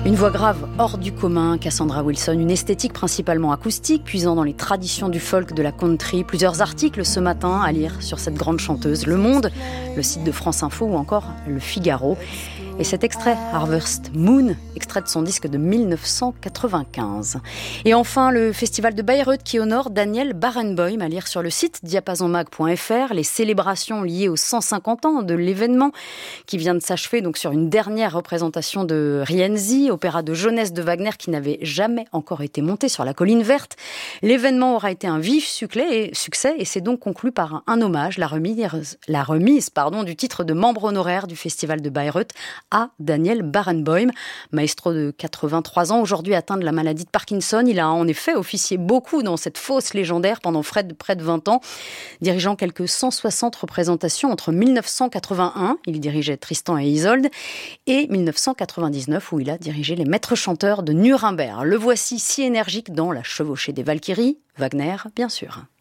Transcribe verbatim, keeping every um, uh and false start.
Une voix grave hors du commun, Cassandra Wilson, une esthétique principalement acoustique, puisant dans les traditions du folk, de la country. Plusieurs articles ce matin à lire sur cette grande chanteuse. Le Monde, le site de France Info ou encore Le Figaro. Et cet extrait, Harvest Moon, extrait de son disque de mille neuf cent quatre-vingt-quinze. Et enfin, le festival de Bayreuth qui honore Daniel Barenboim, à lire sur le site diapasonmag point f r. Les célébrations liées aux cent cinquante ans de l'événement qui vient de s'achever donc sur une dernière représentation de Rienzi, opéra de jeunesse de Wagner qui n'avait jamais encore été monté sur la colline verte. L'événement aura été un vif succès et s'est donc conclu par un, un hommage, la remise, la remise pardon, du titre de membre honoraire du festival de Bayreuth à Daniel Barenboim, maestro de quatre-vingt-trois ans, aujourd'hui atteint de la maladie de Parkinson. Il a en effet officié beaucoup dans cette fosse légendaire pendant près de vingt ans, dirigeant quelques cent soixante représentations entre mille neuf cent quatre-vingt-un, il dirigeait Tristan et Isolde, et mille neuf cent quatre-vingt-dix-neuf, où il a dirigé les maîtres chanteurs de Nuremberg. Le voici si énergique dans La Chevauchée des Valkyries, Wagner, bien sûr.